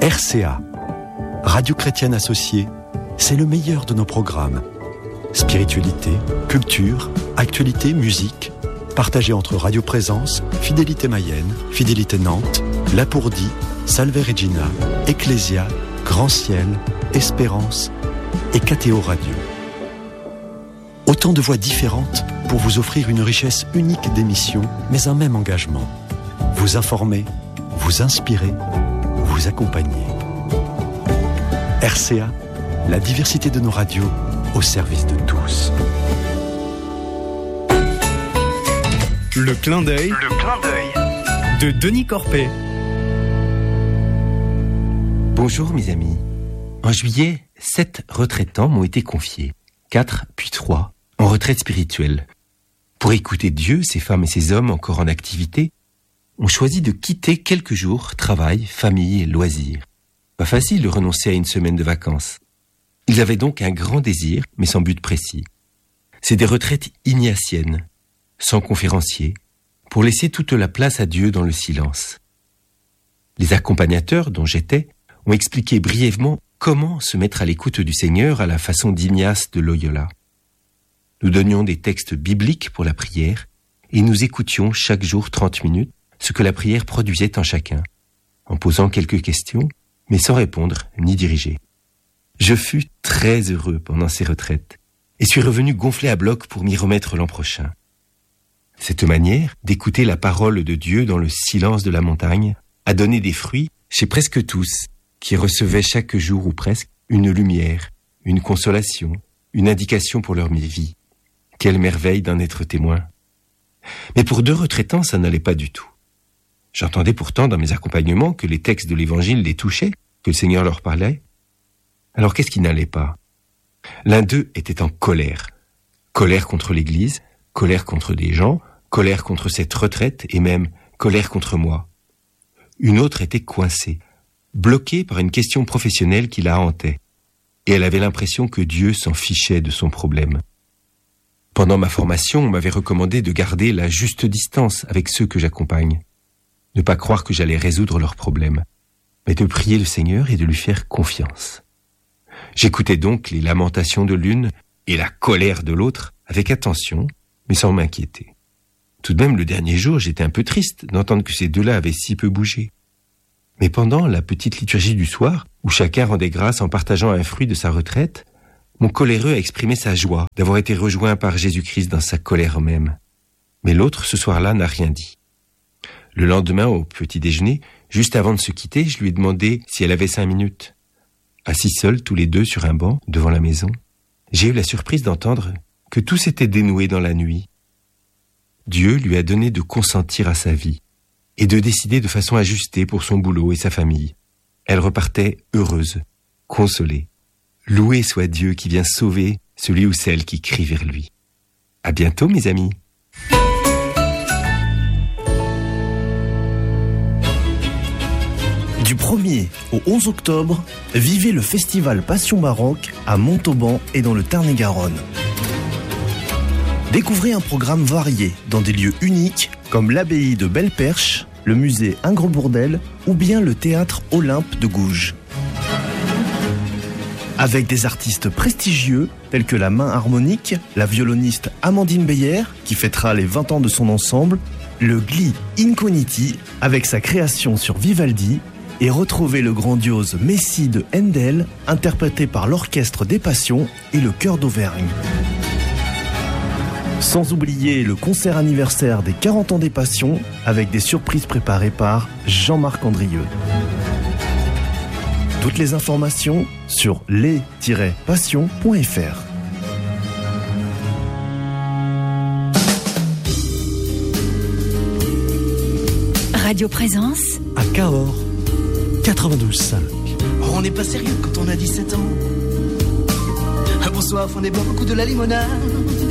RCA, Radio Chrétienne Associée, c'est le meilleur de nos programmes. Spiritualité, culture, actualité, musique, partagés entre Radio Présence, Fidélité Mayenne, Fidélité Nantes, Lapourdie, Salve Regina, Ecclésia, Grand Ciel, Espérance et KTO Radio. Autant de voix différentes pour vous offrir une richesse unique d'émissions, mais un même engagement. Vous informer, vous inspirer, vous accompagner. RCA, la diversité de nos radios au service de tous. Le clin d'œil de Denis Corpet. Bonjour mes amis. En juillet, 7 retraitants m'ont été confiés. 4 puis 3 en retraite spirituelle. Pour écouter Dieu, ces femmes et ces hommes encore en activité ont choisi de quitter quelques jours travail, famille et loisirs. Pas facile de renoncer à une semaine de vacances. Ils avaient donc un grand désir, mais sans but précis. C'est des retraites ignatiennes, sans conférencier, pour laisser toute la place à Dieu dans le silence. Les accompagnateurs, dont j'étais, ont expliqué brièvement comment se mettre à l'écoute du Seigneur à la façon d'Ignace de Loyola. Nous donnions des textes bibliques pour la prière et nous écoutions chaque jour 30 minutes ce que la prière produisait en chacun, en posant quelques questions, mais sans répondre ni diriger. Je fus très heureux pendant ces retraites et suis revenu gonflé à bloc pour m'y remettre l'an prochain. Cette manière d'écouter la parole de Dieu dans le silence de la montagne a donné des fruits chez presque tous, qui recevaient chaque jour ou presque une lumière, une consolation, une indication pour leur vie. Quelle merveille d'en être témoin. Mais pour 2 retraitants, ça n'allait pas du tout. J'entendais pourtant dans mes accompagnements que les textes de l'Évangile les touchaient, que le Seigneur leur parlait. Alors qu'est-ce qui n'allait pas ? L'un d'eux était en colère. Colère contre l'Église, colère contre des gens, colère contre cette retraite et même colère contre moi. Une autre était coincée, bloquée par une question professionnelle qui la hantait. Et elle avait l'impression que Dieu s'en fichait de son problème. Pendant ma formation, on m'avait recommandé de garder la juste distance avec ceux que j'accompagne. Ne pas croire que j'allais résoudre leurs problèmes, mais de prier le Seigneur et de lui faire confiance. J'écoutais donc les lamentations de l'une et la colère de l'autre avec attention, mais sans m'inquiéter. Tout de même, le dernier jour, j'étais un peu triste d'entendre que ces 2-là avaient si peu bougé. Mais pendant la petite liturgie du soir, où chacun rendait grâce en partageant un fruit de sa retraite, mon coléreux a exprimé sa joie d'avoir été rejoint par Jésus-Christ dans sa colère même. Mais l'autre, ce soir-là, n'a rien dit. Le lendemain, au petit déjeuner, juste avant de se quitter, je lui ai demandé si elle avait 5 minutes. Assis seuls, tous les 2 sur un banc, devant la maison, j'ai eu la surprise d'entendre que tout s'était dénoué dans la nuit. Dieu lui a donné de consentir à sa vie et de décider de façon ajustée pour son boulot et sa famille. Elle repartait heureuse, consolée. Loué soit Dieu qui vient sauver celui ou celle qui crie vers lui. À bientôt, mes amis. Du 1er au 11 octobre, vivez le festival Passion Baroque à Montauban et dans le Tarn-et-Garonne. Découvrez un programme varié dans des lieux uniques comme l'abbaye de Belle-Perche, le musée Ingres-Bourdelle ou bien le théâtre Olympe de Gouges. Avec des artistes prestigieux tels que la main harmonique, la violoniste Amandine Beyer qui fêtera les 20 ans de son ensemble, le Gli Incogniti avec sa création sur Vivaldi et retrouvez le grandiose Messie de Handel interprété par l'Orchestre des Passions et le Chœur d'Auvergne. Sans oublier le concert anniversaire des 40 ans des Passions avec des surprises préparées par Jean-Marc Andrieux. Toutes les informations sur les-passions.fr. Radio Présence À Cahors, 92.5. Oh, on n'est pas sérieux quand on a 17 ans. Pour soif, on déboire beaucoup de la limonade.